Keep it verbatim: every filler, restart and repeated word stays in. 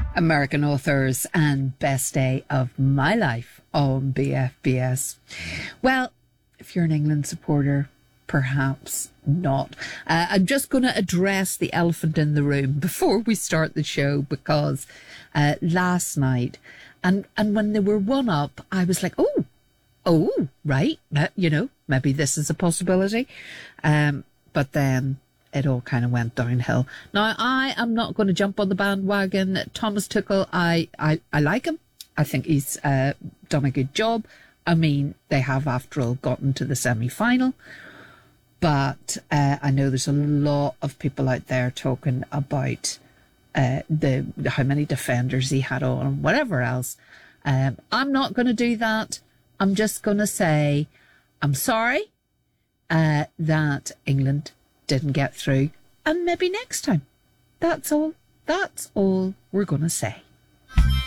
American Authors and Best Day of My Life on B F B S. Well, if you're an England supporter, perhaps not. Uh, I'm just going to address the elephant in the room before we start the show, because uh, last night, and, and when they were one up, I was like, oh, oh, right, uh, you know, maybe this is a possibility. Um, but then it all kind of went downhill. Now, I am not going to jump on the bandwagon. Thomas Tuchel, I, I, I like him. I think he's uh, done a good job. I mean, they have, after all, gotten to the semi-final. But uh, I know there's a lot of people out there talking about uh, the how many defenders he had on and whatever else. Um, I'm not going to do that. I'm just going to say I'm sorry uh, that England didn't get through, and maybe next time. That's all. That's all we're going to say.